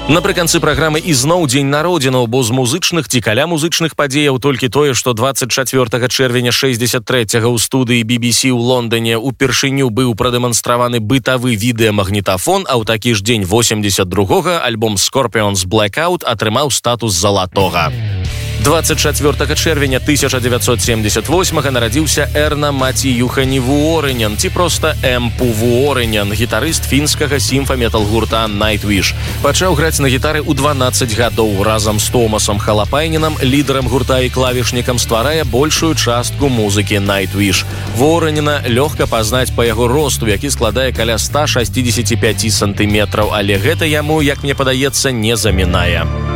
Напрыканцы праграмы ізноў дзень народзінаў, бо з музычных ці каля музычных падзеяў толькі тое, што 24 чэрвеня 63-го ў студыі BBC ў Лондоне упершыню быў прадэманстраваны бытавы відэамагнітафон, а ў такі ж дзень 82-го альбом Scorpions Blackout атрымаў статус залатога. 24 чэрвеня 1978 нарадзіўся Эрна Маці Юхані Вуорынян, ці проста Эмпу Вуорынян, гітарыст фінскага сімфа-метал гурта Nightwish. Пачаў граць на гітары ў 12 гадоў. Разам з Томасом Халапайнінам, лідарам гурта і клавішнікам, стварае большую частку музыкі Nightwish. Вуорыніна лёгка пазнаць па яго росту, які складае каля 165 сантыметраў, але гэта яму, як мне падаецца, не замінае.